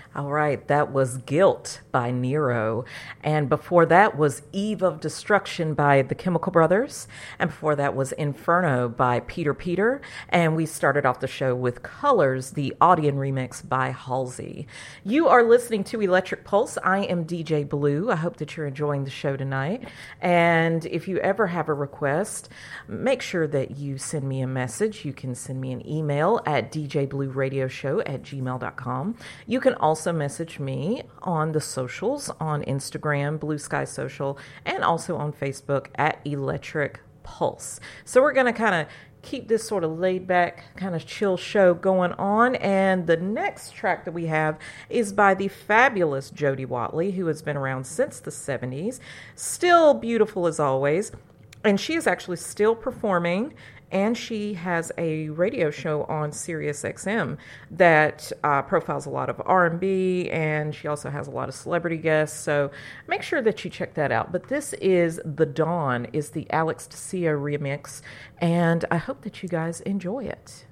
All right, that was Guilt by Nero. And before that was Eve of Destruction by the Chemical Brothers. And before that was Inferno by Peter Peter. And we started off the show with Colors, the Audion remix by Halsey. You are listening to Electric Pulse. I am DJ Blue. I hope that you're enjoying the show tonight. And if you ever have a request, make sure that you send me a message. You can send me an email at djblueradioshow@gmail.com. You can also message me on the socials, on Instagram, Blue Sky Social, and also on Facebook at Electric Pulse. So we're going to kind of keep this sort of laid back, kind of chill show going on. And the next track that we have is by the fabulous Jody Watley, who has been around since the 70s, still beautiful as always. And she is actually still performing, and she has a radio show on Sirius XM that profiles a lot of R&B, and she also has a lot of celebrity guests, so make sure that you check that out. But this is The Dawn, is the Alex Tasia remix, and I hope that you guys enjoy it.